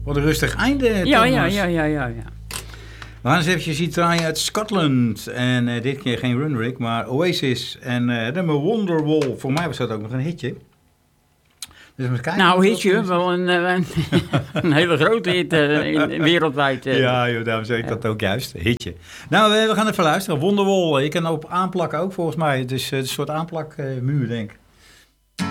Wat een rustig einde, Ja. We gaan eens eventjes iets draaien uit Scotland. En dit keer geen Runrig, maar Oasis. En nummer Wonderwall. Voor mij was dat ook nog een hitje. Dus even kijken. Nou, hitje, wel een hele grote hit wereldwijd. Ja, joh, daarom zeg ik dat ook juist. Hitje. Nou, we gaan even luisteren. Wonderwall. Je kan op aanplakken ook volgens mij. Het is een soort aanplakmuur, denk ik.